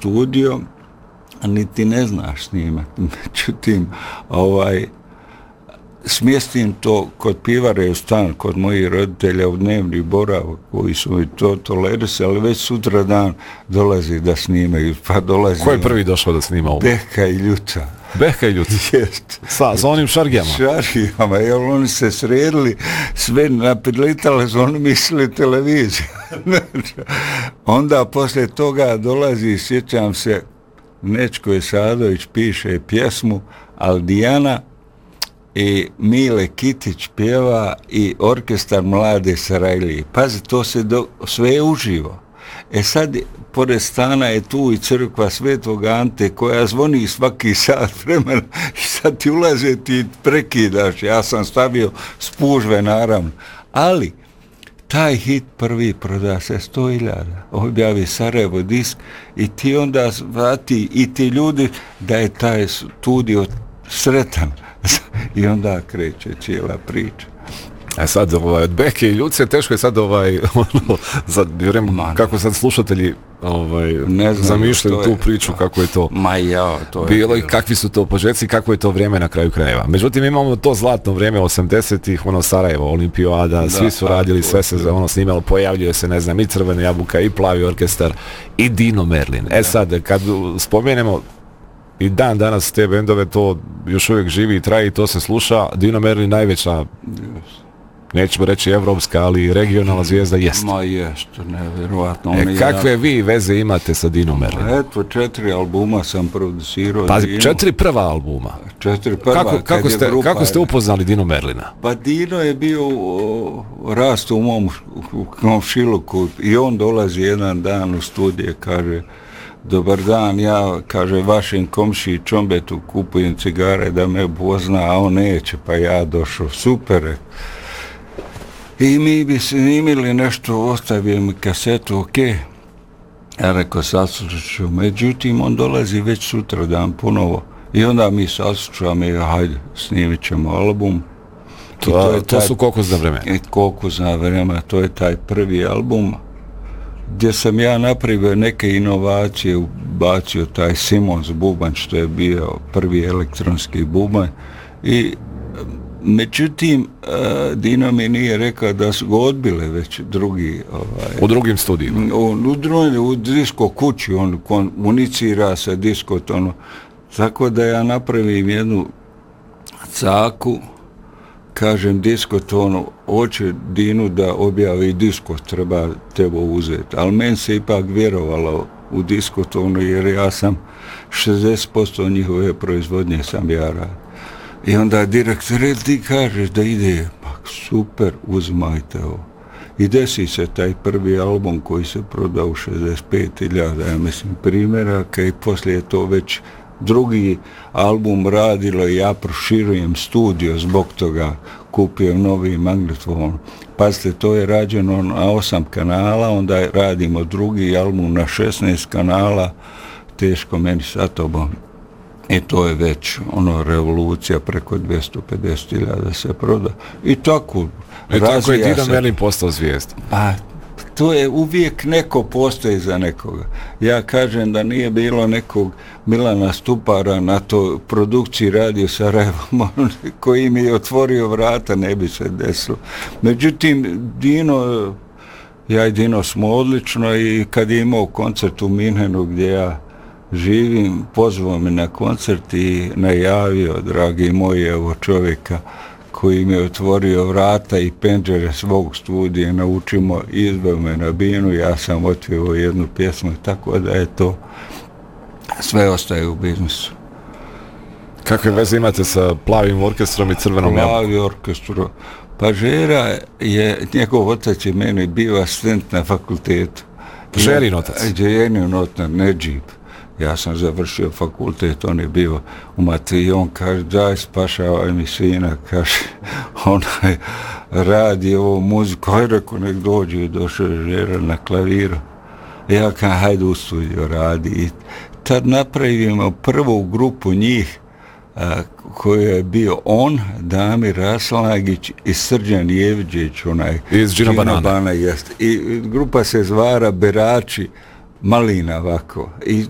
studio, niti ne znaš snimati. Međutim, smjestim to kod pivare u stan, kod mojih roditelja u dnevni boravak, koji su mi to tolerisali, ali već sutra dan dolazi da snimaju. Pa dolazi. Ko je prvi došao da snima ovo? Behka i Ljuca. Behka i Ljuca? Jest. Sa onim šargijama? Šargijama, jer oni se sredili, sve naprilitale su, oni mislili televiziju. Onda posle toga dolazi, sjećam se, Nečko Sadović piše pjesmu Aldijana i Mile Kitić pjeva i orkestar Mlade Sarajlije. Pazi, to se sve uživo. Sad, pored stana je tu i crkva Svetog Ante koja zvoni svaki sat vremena i sad ti ulaze, ti prekidaš. Ja sam stavio spužve, naravno. Ali, taj hit prvi proda se 100.000, objavi Sarajevo disk i ti onda zvati i ti ljudi da je taj studio sretan i onda kreće cijela priča. Sad, od Behke i Ljuce, teško je sad, kako sad slušatelji zamišljaju tu priču, kako je to bilo i kakvi su to početci, kako je to vrijeme na kraju krajeva. Međutim, imamo to zlatno vrijeme 80-ih, Sarajevo, Olimpijada, svi su radili, sve se snimalo, pojavljuje se, ne znam, i Crvena jabuka, i Plavi orkestar, i Dino Merlin. Sad, kad spomenemo i dan danas te bendove, to još uvijek živi i traje i to se sluša, Dino Merlin najveća, nećemo reći evropska, ali regionalna zvijezda jeste. Ma jeste, nevjerovatno. Kakve vi veze imate sa Dino Merlinom? Eto, 4 albuma sam producirao. Pa 4 prva albuma? 4 prva. Kako ste upoznali Dino Merlina? Pa Dino je bio rast u mom komšiluku i on dolazi jedan dan u studije, kaže: dobar dan, ja, kaže, vašem komši Čombetu kupujem cigare da me pozna, a on neće, pa ja došao. Super. I mi bi snimili nešto, ostavio mi kasetu, okej. Ja rekao, saslušću. Međutim, on dolazi već sutra dan ponovo. I onda mi saslušamo i hajde, snimit ćemo album. To su Kokuzna vremena. Kokuzna vremena, to je taj prvi album gdje sam ja napravio neke inovacije, ubacio taj Simons bubanj, što je bio prvi elektronski bubanj. I međutim, Dino mi nije rekao da su ga odbile već drugi... u drugim studijima? U disko kući, on unicira sa diskotonom. Tako da ja napravim jednu caku, kažem diskotonu, hoće Dinu da objavi disko, treba tebo uzeti. Ali meni se ipak vjerovalo u diskotonu, jer ja sam 60% njihove proizvodnje sam ja radio. I onda direktor, ti kažeš da ide, pa super, uzmajte ovo. I desi se taj prvi album koji se prodao 65.000, ja mislim, primjeraka i poslije to već drugi album radilo i ja proširujem studio, zbog toga kupio novi magnetofon. Pazite, to je rađeno na 8 kanala, onda radimo drugi album na 16 kanala, teško meni sa tobom. I to je već revolucija, preko 250.000 se proda. I tako tako je Dino Merlin postao zvijezda. Pa, to je uvijek neko postoji za nekoga. Ja kažem da nije bilo nekog Milana Stupara na to produkciji Radio Sarajevo koji mi je otvorio vrata, ne bi se desilo. Međutim, Dino, ja i Dino smo odlično i kad je imao koncert u Minhenu gdje ja živim, pozvao me na koncert i najavio, dragi moji, evo čovjeka koji mi je otvorio vrata i penđere svog studija, naučimo, izveo me na binu, ja sam otvio jednu pjesmu, tako da je to, sve ostaje u biznisu. Kakve veze imate sa Plavim orkestrom i Crvenom jabukom? Plavi orkestrom. Pa Žera je, njegov otac je meni bio asistent na fakultetu. Žerin otac? Žerin otac, Nedžib. Ja sam završio fakultet, on je bio u Matiji, on kaže, daj spašavaj mi sina, kaže, onaj radi ovu muziku, hajde reko nek dođe, došao je Žera na klaviru. Ja kažem, hajde u studio radi. I tad napravimo prvu grupu njih, koji je bio on, Damir Raslagić i Srđan Jeviđić, onaj iz Džino Banana. I grupa se zvara Berači Malina ovako. I